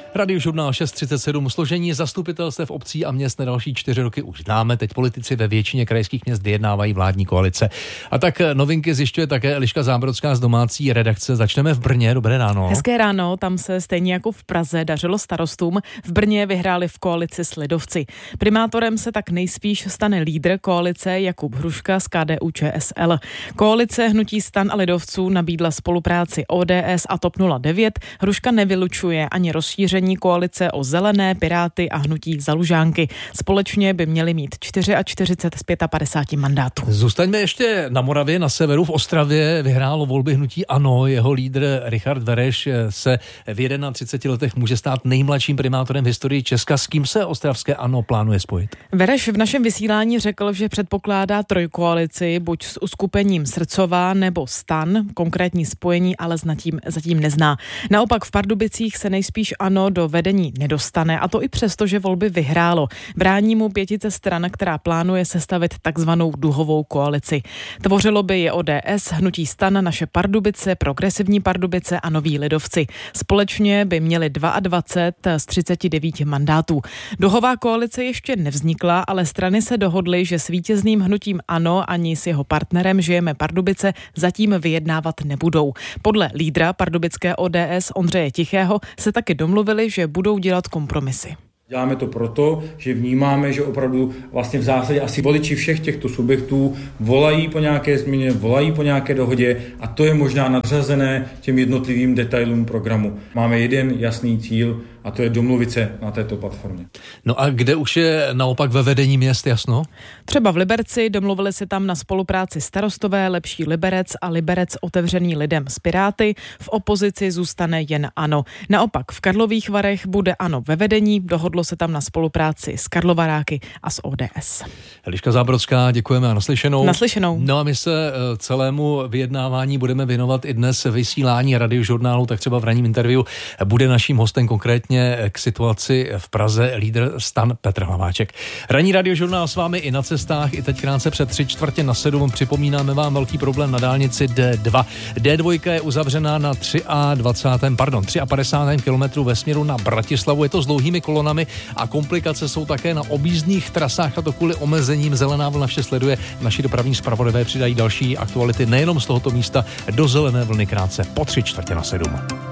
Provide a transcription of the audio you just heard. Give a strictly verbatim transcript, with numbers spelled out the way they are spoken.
Radiožurnál šest třicet sedm. Složení zastupitelstev obcí a měst na další čtyři roky už známe. Teď politici ve většině krajských měst vyjednávají vládní koalice. A tak novinky zjišťuje také Eliška Zábrodská z domácí redakce. Začneme v Brně. Dobré ráno. Hezké ráno. Tam se stejně jako v Praze dařilo starostům. V Brně vyhráli v koalici s lidovci. Primátorem se tak nejspíš stane lídr koalice Jakub Hruška z K D U Č S L. Koalice hnutí STAN a lidovců nabídla spolupráci O D S a TOP nula devět. Hruška nevylučuje ani rozšíření koalice o Zelené, Piráty a hnutí Za Lužánky. Společně by měli mít čtyřicet čtyři z padesát pět mandátů. Zůstaňme ještě na Moravě, na severu. V Ostravě vyhrálo volby hnutí ANO. Jeho lídr Richard Vereš se v třiceti jedné letech může stát nejmladším primátorem v historii Česka. S kým se ostravské ANO plánuje spojit? Vereš v našem vysílání řekl, že předpokládá trojkoalici, buď s uskupením Srdcová nebo STAN. Konkrétní spojení ale zatím, zatím nezná. Naopak v Pardubicích se nejspíš ANO do vedení nedostane, a to i přesto, že volby vyhrálo. Brání mu pětice stran, která plánuje sestavit takzvanou duhovou koalici. Tvořilo by je O D S, hnutí STAN, Naše Pardubice, Progresivní Pardubice a Noví lidovci. Společně by měli dvacet dva z třiceti devíti mandátů. Duhová koalice ještě nevznikla, ale strany se dohodly, že s vítězným hnutím ANO ani s jeho partnerem Žijeme Pardubice zatím vyjednávat nebudou. Podle lídra pardubické O D S Ondřeje Tichého se taky domluvili, že budou dělat kompromisy. Děláme to proto, že vnímáme, že opravdu vlastně v zásadě asi voliči všech těchto subjektů volají po nějaké změně, volají po nějaké dohodě a to je možná nadřazené těm jednotlivým detailům programu. Máme jeden jasný cíl a to je domluvit se na této platformě. No a kde už je naopak ve vedení měst jasno? Třeba v Liberci domluvili se tam na spolupráci Starostové, Lepší Liberec a Liberec otevřený lidem s Piráty. V opozici zůstane jen ANO. Naopak v Karlových Varech bude ANO ve vedení, dohodlo se tam na spolupráci s Karlovaráky a s O D S. Eliška Zábrodská, děkujeme a naslyšenou. Naslyšenou. No a my se celému vyjednávání budeme věnovat i dnes vysílání Radiožurnálu, tak třeba v ranním interview bude naším hostem konkrétně k situaci v Praze lídr STAN Petr Hlaváček. Ranní Radiožurnál s vámi i na cestách, i teď krátce před tři čtvrtě na sedm. Připomínáme vám velký problém na dálnici D dva. D dva je uzavřená na dvacátém třetím pardon, padesátém třetím kilometru ve směru na Bratislavu. Je to s dlouhými kolonami a komplikace jsou také na objízdných trasách, a to kvůli omezením. Zelená vlna vše sleduje. Naši dopravní zpravodajové přidají další aktuality nejenom z tohoto místa do Zelené vlny krátce po tři čtvrtě na sedm.